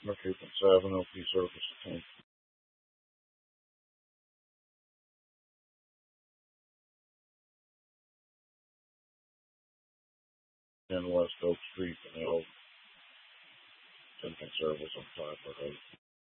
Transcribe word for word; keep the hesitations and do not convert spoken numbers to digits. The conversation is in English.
Occupants Avenue, P Service ten. ten West Oak Street.